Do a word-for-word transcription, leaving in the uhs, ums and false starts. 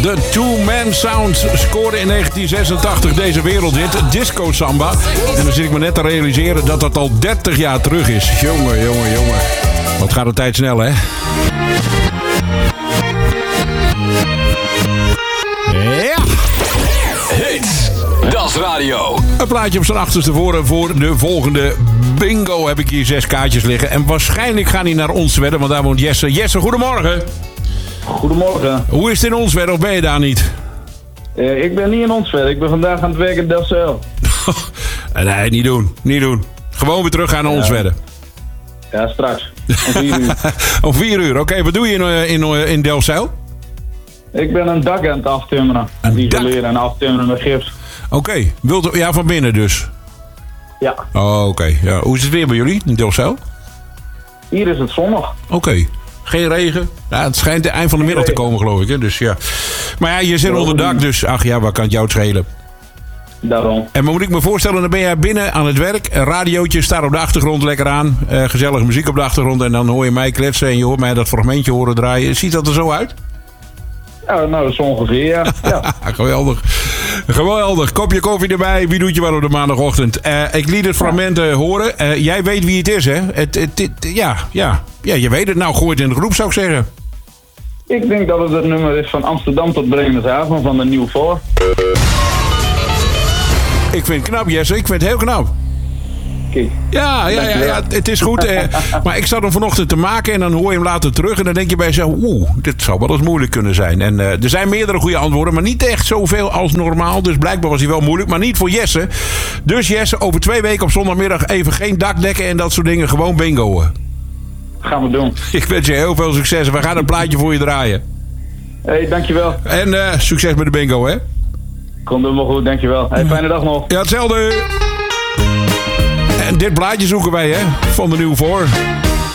De Two Man Sound scoorde in negentien zesentachtig deze wereldhit, Disco Samba. En dan zit ik me net te realiseren dat dat al dertig jaar terug is. Jongen, jongen, jongen. Wat gaat de tijd snel, hè? Ja! Hits, Das Radio. Een plaatje op zijn achterste voren voor de volgende bingo. Heb ik hier zes kaartjes liggen. En waarschijnlijk gaan die naar Onstwedde, want daar woont Jesse. Jesse, goedemorgen. Goedemorgen. Hoe is het in Onstwedde of ben je daar niet? Uh, ik ben niet in Onstwedde. Ik ben vandaag aan het werken in Delfzijl. Nee, niet doen. Niet doen. Gewoon weer terug gaan naar Onstwedde. Ja, straks. Om vier uur. Om vier uur. Oké, okay, wat doe je in, in, in Delfzijl? Ik ben een dak aan het aftimmeren. Een isoleren en aftimmeren met gips. Oké. Okay. Ja, van binnen dus? Ja. Oh, oké. Okay. Ja. Hoe is het weer bij jullie in Delfzijl? Hier is het zonnig. Oké. Okay. Geen regen? Ja, het schijnt het eind van de middag te komen, geloof ik. Hè? Dus ja. Maar ja, je zit onder dak, dus ach ja, wat kan het jou het schelen? Daarom. En moet ik me voorstellen, dan ben jij binnen aan het werk. Een radiootje staat op de achtergrond lekker aan. Uh, gezellige muziek op de achtergrond. En dan hoor je mij kletsen en je hoort mij dat fragmentje horen draaien. Ziet dat er zo uit? Ja, nou, dat is ongeveer, ja. ja. Geweldig. Geweldig. Kopje koffie erbij. Wie doet je wat op de maandagochtend? Uh, ik liet het fragment uh, horen. Uh, jij weet wie het is, hè? Het, het, het, ja, ja. Ja, je weet het. Nou, gooi het in de groep, zou ik zeggen. Ik denk dat het het nummer is van Amsterdam tot Bremerhaven van de Nieuw Voor. Ik vind het knap, Jesse. Ik vind het heel knap. Kijk. Ja, ja, ja, ja, het is goed. Eh, maar ik zat hem vanochtend te maken en dan hoor je hem later terug. En dan denk je bij jezelf, oeh, dit zou wel eens moeilijk kunnen zijn. En uh, er zijn meerdere goede antwoorden, maar niet echt zoveel als normaal. Dus blijkbaar was hij wel moeilijk, maar niet voor Jesse. Dus Jesse, over twee weken op zondagmiddag even geen dakdekken en dat soort dingen. Gewoon bingoen. Gaan we doen. Ik wens je heel veel succes. We gaan een plaatje voor je draaien. Hé, hey, dankjewel. En uh, succes met de bingo, hè? Komt helemaal goed, dankjewel. Hey, fijne dag nog. Ja, hetzelfde. En dit plaatje zoeken wij, hè? Van de Nieuw Voor.